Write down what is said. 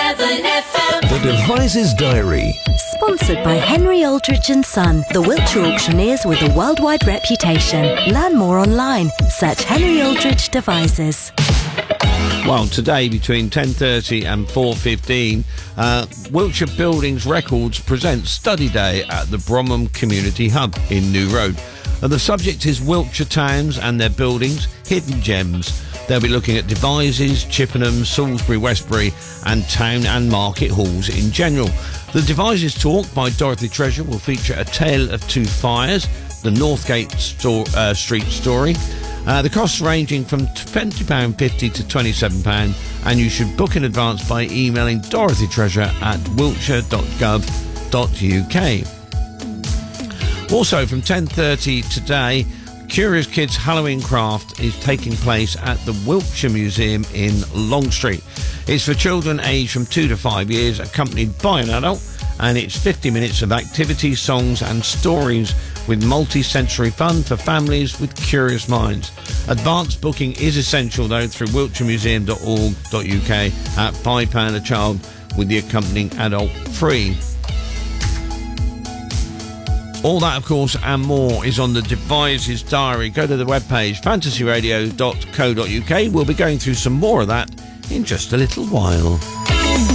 The Devices Diary. Sponsored by Henry Aldridge & Son, the Wiltshire auctioneers with a worldwide reputation. Learn more online. Search Henry Aldridge Devices. Well, today between 10:30 and 4:15, Wiltshire Buildings Records presents Study Day at the Bromham Community Hub in New Road. And the subject is Wiltshire towns and their buildings, hidden gems. They'll be looking at Devizes, Chippenham, Salisbury, Westbury and town and market halls in general. The Devizes talk by Dorothy Treasure will feature A Tale of Two Fires, the Northgate Street story. The costs ranging from £20.50 to £27, and you should book in advance by emailing Dorothy Treasure at wiltshire.gov.uk. Also from 10:30 today, Curious Kids Halloween Craft is taking place at the Wiltshire Museum in Long Street. It's for children aged from 2 to 5 years, accompanied by an adult, and it's 50 minutes of activities, songs and stories with multi-sensory fun for families with curious minds. Advanced booking is essential though through wiltshiremuseum.org.uk at £5 a child, with the accompanying adult free. All that, of course, and more is on the Devices Diary. Go to the webpage fantasyradio.co.uk. We'll be going through some more of that in just a little while.